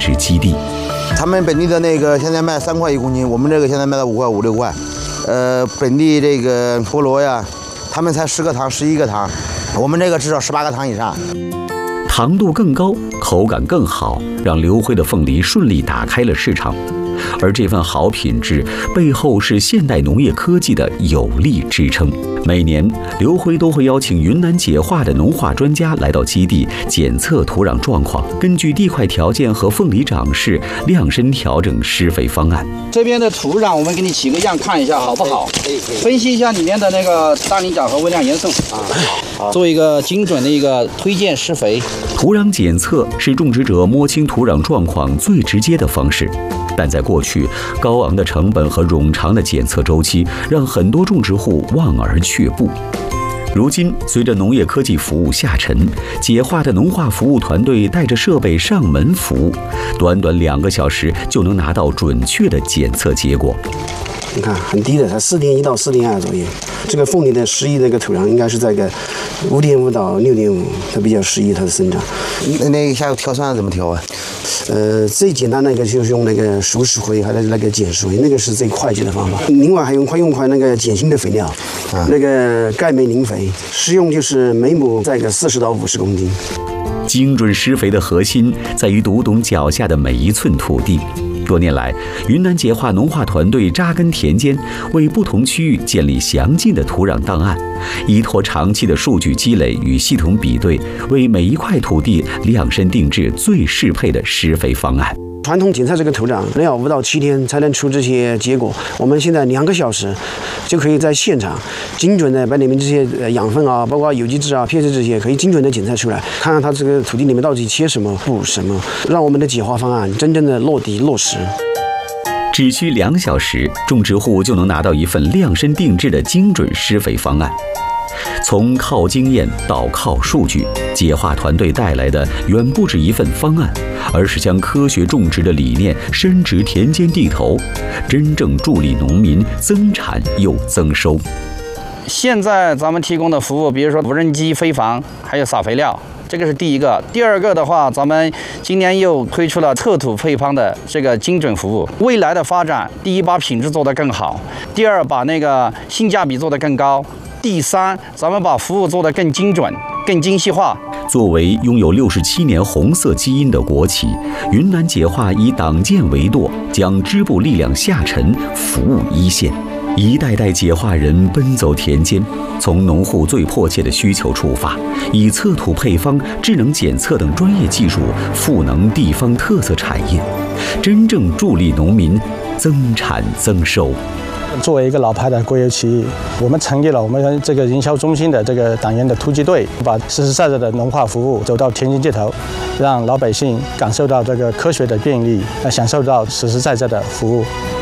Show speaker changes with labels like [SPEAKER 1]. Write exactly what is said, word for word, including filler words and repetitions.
[SPEAKER 1] 植基地。
[SPEAKER 2] 他们本地的那个现在卖三块一公斤，我们这个现在卖到五块五六块。呃，本地这个菠萝呀，他们才十个糖、十一个糖，我们这个至少十八个糖以上。
[SPEAKER 1] 糖度更高，口感更好，让刘辉的凤梨顺利打开了市场。而这份好品质背后是现代农业科技的有力支撑。每年，刘辉都会邀请云南解化的农化专家来到基地检测土壤状况，根据地块条件和凤梨长势量身调整施肥方案。
[SPEAKER 3] 这边的土壤我们给你起个样看一下好不好？可以可以。分析一下里面的那个氮磷钾和微量盐素啊，做一个精准的一个推荐施肥。
[SPEAKER 1] 土壤检测是种植者摸清土壤状况最直接的方式。但在过去，高昂的成本和冗长的检测周期让很多种植户望而却步。如今，随着农业科技服务下沉，解化的农化服务团队带着设备上门服务，短短两个小时就能拿到准确的检测结果。
[SPEAKER 4] 你看，很低的，才四点一到四点二左右。这个凤梨的适宜那个土壤应该是在个五点五到六点五，它比较适宜它的生长。
[SPEAKER 2] 那那个下游挑酸怎么挑啊？
[SPEAKER 4] 呃，最简单那个就是用那个熟石灰，还有那个碱石灰，那个是最快捷的方法。另外还用快用块那个碱性的肥料，啊，那个钙镁磷肥，施用就是每亩在个四十到五十公斤。
[SPEAKER 1] 精准施肥的核心在于读懂脚下的每一寸土地。多年来，云南解化农化团队扎根田间，为不同区域建立详尽的土壤档案，依托长期的数据积累与系统比对，为每一块土地量身定制最适配的施肥方案。
[SPEAKER 4] 传统检测这个土壤要五到七天才能出这些结果，我们现在两个小时就可以在现场精准的把里面这些养分啊，包括有机质啊、pH 这些可以精准的检测出来，看看它这个土地里面到底缺什么、补什么，让我们的解化方案真正的落地落实。
[SPEAKER 1] 只需两小时，种植户就能拿到一份量身定制的精准施肥方案。从靠经验到靠数据，解化团队带来的远不止一份方案，而是将科学种植的理念深植田间地头，真正助力农民增产又增收。
[SPEAKER 3] 现在咱们提供的服务，比如说无人机飞防，还有撒肥料，这个是第一个。第二个的话，咱们今年又推出了测土配方的这个精准服务。未来的发展，第一把品质做得更好，第二把那个性价比做得更高。第三，咱们把服务做得更精准、更精细化。
[SPEAKER 1] 作为拥有六十七年红色基因的国企，云南解化以党建为舵，将支部力量下沉，服务一线。一代代解化人奔走田间，从农户最迫切的需求出发，以测土配方、智能检测等专业技术赋能地方特色产业，真正助力农民增产增收。
[SPEAKER 5] 作为一个老牌的国有企业，我们成立了我们这个营销中心的这个党员的突击队，把实实在在的农化服务走到田间地头，让老百姓感受到这个科学的便利，享受到实实在在的服务。